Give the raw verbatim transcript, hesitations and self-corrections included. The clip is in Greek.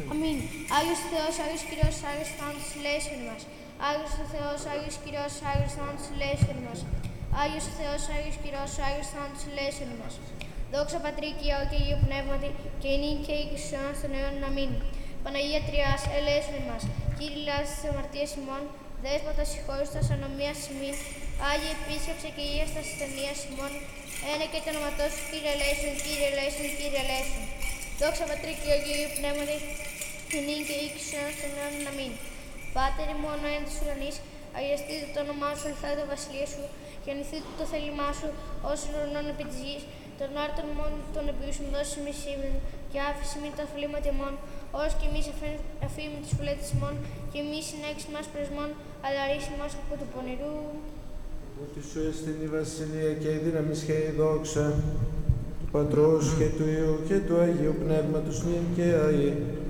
Αμήν. Άγιος ο Θεός, Άγιος Κύριος, Άγιος Θάνατος, ελέησον μας. Άγιος ο Θεός, Άγιος Κύριος, Άγιος Θάνατος, ελέησον μας. Άγιος ο Θεός, Άγιος Κύριος, Άγιος Θάνατος, ελέησον μας. Δόξα Πατρί και Υιό και Αγίου Πνεύματι, και νυν και οίκης στους αιώνας των αιώνων. Αμήν. Παναγία Τριάς, ελέησον μας. Κύριε λάσεις της αμαρτίας ημών, Δέσποτα συγχώρηστας ανομίας ημίν, Άγιε επίσκεψε και υγείας τας ασθενείας ημών, ένα και το όνομα σου, Κύριε ελέησον, Κύριε ελέησον, Κύριε ελέησον. Δόξα Πατρί και Υιό και Αγίου Πνεύματι, και νυν και οίκης στους αιώνας των αιώνων. Αμήν. Πάτερ ημών εν της ουρανής, αγιαστείτε το όνομά σου, ελθάτε το βασιλεία σου, και ανηθείτε το θέλημά σου, ως ουρανών επί της γης. Τον άρτον μόνο των επιούσων δώσει εμείς σήμερα, και άφησε μην τα φλήματα ημών, ως και εμείς αφήνουμε τις φυλέτες ημών, και εμείς συνέξεις μας πρεσμών, αλλά ρίση μας από του πονηρού. Ότι σου έστειν η βασιλεία και η δύναμη και η δόξα του Πατρός και του Υιού και του Αγίου Πνεύματος νυν και αεί